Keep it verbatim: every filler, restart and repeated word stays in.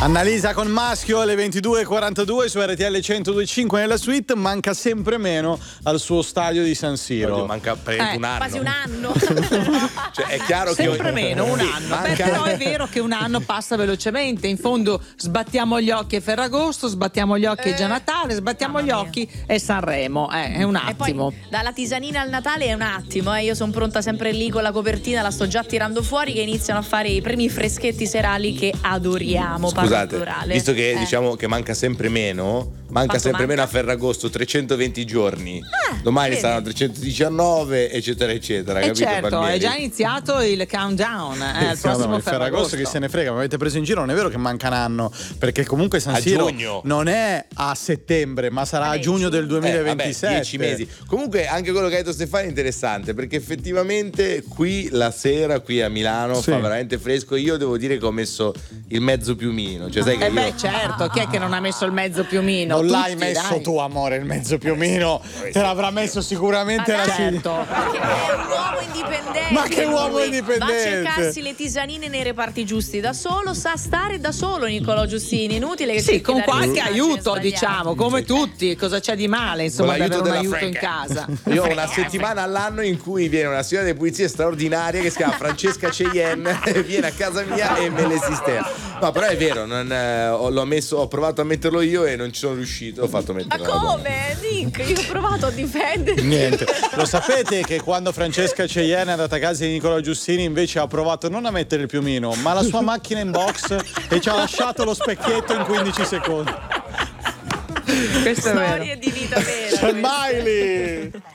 Annalisa con Maschio alle ventidue e quarantadue su R T L centodue e cinque nella suite. Manca sempre meno al suo stadio di San Siro. Oddio, manca per Eh, un anno. Quasi un anno. Cioè, è chiaro Sempre che meno, un Sì, anno. manca- Beh, però è vero che un anno passa velocemente. In fondo sbattiamo gli occhi a Ferragosto, sbattiamo gli occhi Eh, è già Natale, sbattiamo gli mamma mia. occhi è Sanremo. Eh, è un E attimo. poi dalla tisanina al Natale è un attimo, eh. Io sono pronta sempre lì con la copertina, la sto già tirando fuori che iniziano a fare i primi freschetti serali che adoriamo. parlo Scusate, plurale. visto che Eh. diciamo che manca sempre meno, manca Quanto sempre manca? meno a Ferragosto, trecentoventi giorni. Ah, Domani vedi. saranno trecentodiciannove, eccetera, eccetera. E capito, certo, è Palmieri? già iniziato il countdown eh, al Sì, prossimo no, il Ferragosto Ferragosto. che se ne frega, mi avete preso in giro, non è vero che manca un anno, perché comunque San A Siro giugno. non è a settembre, ma sarà Vabbè, a giugno del Eh, duemilaventisette. vabbè, dieci mesi. Comunque anche quello che ha detto Stefano è interessante, perché effettivamente qui la sera, qui a Milano, Sì. fa veramente fresco. Io devo dire che ho messo il mezzo piumino. Cioè, sai che Eh io... beh, certo, chi è che non ha messo il mezzo piumino? Non l'hai Tutti, messo dai. tu, amore, il mezzo piumino, te l'avrà messo sicuramente Ma la dai, Certo. Perché è un uomo indipendente. Ma che uomo lui. indipendente? Va a cercarsi le tisanine nei reparti giusti da solo, sa stare da solo Niccolò Giustini. Inutile che Sì, cerchi con di dare qualche messaggi aiuto, sbagliati. diciamo, come tutti. Cosa c'è di male, insomma, Con per avere l'aiuto un della aiuto in Franca. casa? Io ho una settimana all'anno in cui viene una signora delle pulizie straordinaria che si chiama Francesca Cheyenne, viene a casa mia e me le sistema. No, però è vero, non, eh, ho, l'ho messo, ho provato a metterlo io e non ci sono riuscito. Ho fatto Ma mettere la donna. come? Nick, io ho provato a difendere. Niente, lo sapete che quando Francesca Cheyenne è andata a casa di Nicolò Giustini invece ha provato non a mettere il piumino ma la sua macchina in box e ci ha lasciato lo specchietto in quindici secondi. Questo è vero. Storie di vita vera. C'è queste. Miley!